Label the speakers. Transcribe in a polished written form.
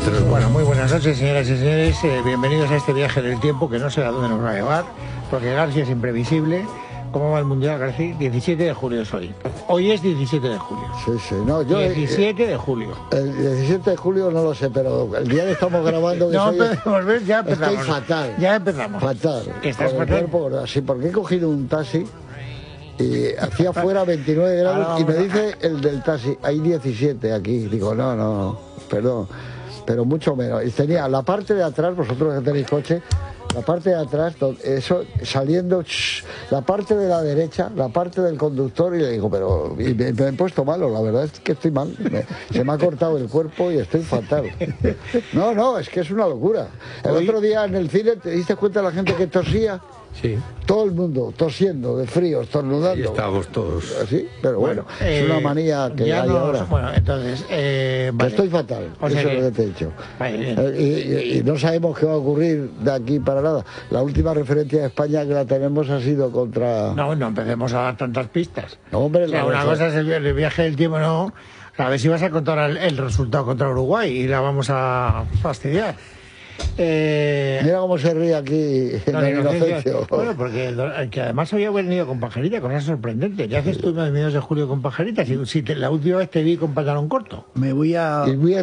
Speaker 1: luego.
Speaker 2: Bueno, muy buenas noches, señoras y señores. Bienvenidos a este viaje del tiempo que no sé a dónde nos va a llevar, porque García es imprevisible. ¿Cómo va el Mundial, García? 17 de julio es hoy. Hoy es 17 de julio.
Speaker 1: Sí, sí. No, yo,
Speaker 2: 17 de julio.
Speaker 1: El 17 de julio no lo sé, pero el día que estamos grabando... Que
Speaker 2: no,
Speaker 1: soy,
Speaker 2: podemos ver, ya empezamos.
Speaker 1: Estoy fatal.
Speaker 2: Ya empezamos.
Speaker 1: Fatal.
Speaker 2: ¿Estás
Speaker 1: con
Speaker 2: fatal?
Speaker 1: el cuerpo, sí, porque he cogido un taxi y hacía fuera 29 grados y me dice el del taxi, hay 17 aquí. Digo, no, perdón, pero mucho menos. Y tenía la parte de atrás, vosotros que tenéis coche, la parte de atrás, eso saliendo, la parte de la derecha, la parte del conductor, y le digo, pero me he puesto malo, la verdad es que estoy mal, se me ha cortado el cuerpo y estoy fatal. No, es que es una locura. El otro día en el cine, ¿te diste cuenta de la gente que tosía?
Speaker 3: Sí.
Speaker 1: Todo el mundo tosiendo, de frío, estornudando.
Speaker 3: Y estábamos todos.
Speaker 1: Sí, pero bueno, es una manía que hay ahora.
Speaker 2: Bueno, entonces, vale.
Speaker 1: Estoy fatal,
Speaker 2: O sea
Speaker 1: eso es
Speaker 2: que...
Speaker 1: lo que te he dicho.
Speaker 2: Vale, bien.
Speaker 1: Y no sabemos qué va a ocurrir de aquí para nada. La última referencia de España que la tenemos ha sido contra...
Speaker 2: No empecemos a dar tantas pistas.
Speaker 1: No, hombre,
Speaker 2: o sea, una cosa es el viaje del tiempo, no. A ver si vas a contar el resultado contra Uruguay y la vamos a fastidiar.
Speaker 1: Mira cómo se ríe aquí en el Inocencio.
Speaker 2: Bueno, porque que además había venido con Pajarita, cosa sorprendente. ¿Qué haces tú en mediados de julio con Pajarita? Si la última vez te vi con pantalón corto.
Speaker 4: Me voy a...